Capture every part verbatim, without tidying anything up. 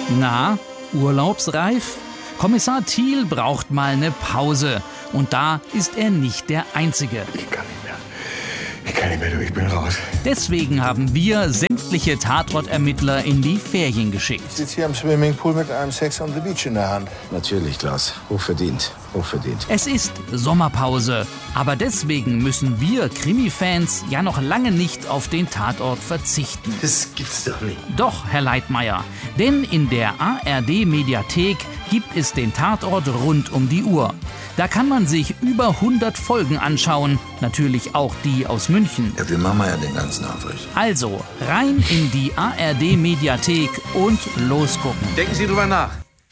Na, urlaubsreif? Kommissar Thiel braucht mal eine Pause. Und da ist er nicht der Einzige. Ich kann nicht mehr. Ich kann nicht mehr, du, ich bin raus. Deswegen haben wir sämtliche Tatortermittler in die Ferien geschickt. Ich sitze hier am Swimmingpool mit einem Sex on the Beach in der Hand. Natürlich, Klaus. Hochverdient. Hochverdient. Es ist Sommerpause. Aber deswegen müssen wir Krimi-Fans ja noch lange nicht auf den Tatort verzichten. Das gibt's doch nicht. Doch, Herr Leitmeier. Denn in der A R D-Mediathek gibt es den Tatort rund um die Uhr. Da kann man sich über hundert Folgen anschauen. Natürlich auch die aus München. Ja, wir machen ja den ganzen Aufricht. Also rein in die A R D-Mediathek und losgucken. Denken Sie drüber nach.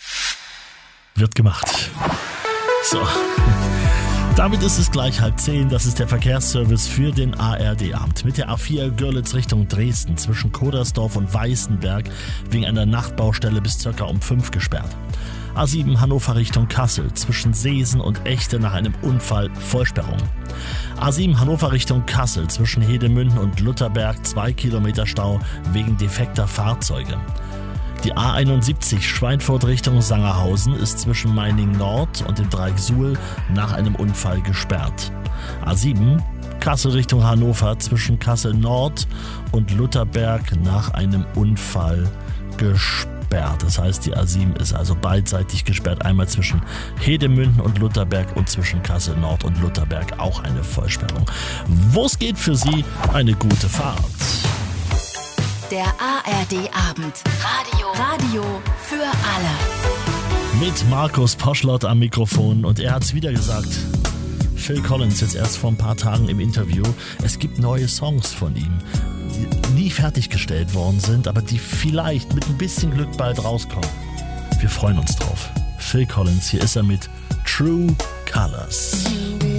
Wird gemacht. So. Damit ist es gleich halb zehn. Das ist der Verkehrsservice für den A R D-Abend. Mit der A vier Görlitz Richtung Dresden zwischen Kodersdorf und Weißenberg wegen einer Nachtbaustelle bis circa um fünf gesperrt. A sieben Hannover Richtung Kassel zwischen Seesen und Echte nach einem Unfall Vollsperrung. A sieben Hannover Richtung Kassel zwischen Hedemünden und Lutherberg zwei Kilometer Stau wegen defekter Fahrzeuge. Die A einundsiebzig Schweinfurt Richtung Sangerhausen ist zwischen Meining Nord und dem Dreieck Suhl nach einem Unfall gesperrt. A sieben Kassel Richtung Hannover zwischen Kassel Nord und Lutherberg nach einem Unfall gesperrt. Das heißt, die A sieben ist also beidseitig gesperrt. Einmal zwischen Hedemünden und Lutherberg und zwischen Kassel Nord und Lutherberg auch eine Vollsperrung. Wo es geht für Sie, eine gute Fahrt. Der A R D-Abend. Radio. Radio für alle. Mit Markus Poschlott am Mikrofon und er hat es wieder gesagt. Phil Collins jetzt erst vor ein paar Tagen im Interview. Es gibt neue Songs von ihm, die nie fertiggestellt worden sind, aber die vielleicht mit ein bisschen Glück bald rauskommen. Wir freuen uns drauf. Phil Collins, hier ist er mit True Colors.